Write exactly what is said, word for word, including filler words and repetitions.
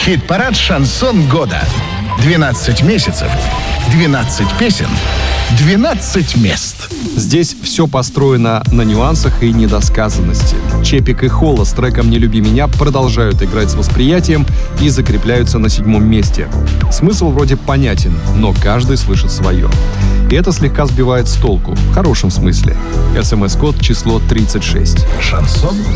Хит-парад «Шансон года». двенадцать месяцев, двенадцать песен, двенадцать мест. Здесь все построено на нюансах и недосказанности. Чепик и Холла с треком «Не люби меня» продолжают играть с восприятием и закрепляются на седьмом месте. Смысл вроде понятен, но каждый слышит свое. И это слегка сбивает с толку, в хорошем смысле. эс эм эс-код число тридцать шесть. Шансон